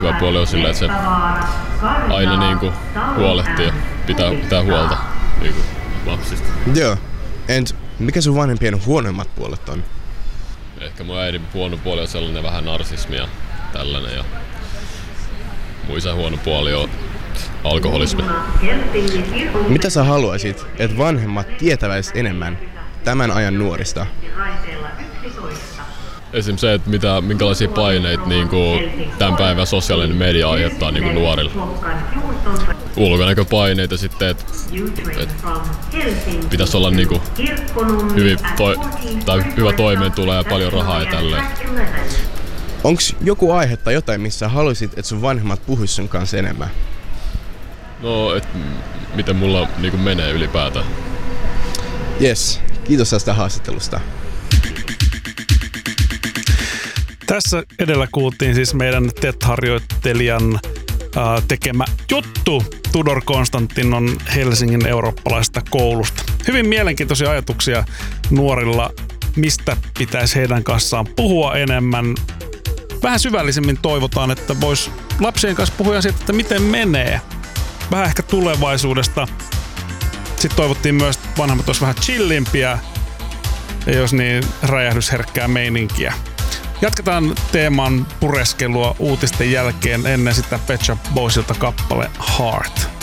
Hyvä puoli on sillä, että se aina niinku huolehtii ja pitää huolta niinku lapsista. Joo. Mikä sun vanhempien huonommat puolet on? Ehkä mun äidin huono puoli on sellainen vähän narsismi ja tällainen. Ja mun isän huono puoli on alkoholismi. Mitä sä haluaisit, että vanhemmat tietäväis enemmän tämän ajan nuorista? Esim. Se, että minkälaisia paineita tämän päivän sosiaalinen media aiheuttaa nuorille. Ulkonäköpaineita sitten, että pitäisi olla hyvä toimeentulo ja paljon rahaa ja tälleen. Onks joku aihe tai jotain, missä haluaisit, että sun vanhemmat puhuis sun kanssa enemmän? No, miten mulla menee ylipäätään. Yes, kiitos tästä haastattelusta. Tässä edellä kuultiin siis meidän TET-harjoittelijan tekemä juttu Tudor Konstantinon Helsingin eurooppalaisesta koulusta. Hyvin mielenkiintoisia ajatuksia nuorilla, mistä pitäisi heidän kanssaan puhua enemmän. Vähän syvällisemmin toivotaan, että vois lapsien kanssa puhua siitä, että miten menee. Vähän ehkä tulevaisuudesta. Sitten toivottiin myös, että vanhemmat olisi vähän chillimpiä, ei olisi niin räjähdysherkkää meininkiä. Jatketaan teeman pureskelua uutisten jälkeen ennen sitä Pet Shop Boysilta kappale Heart.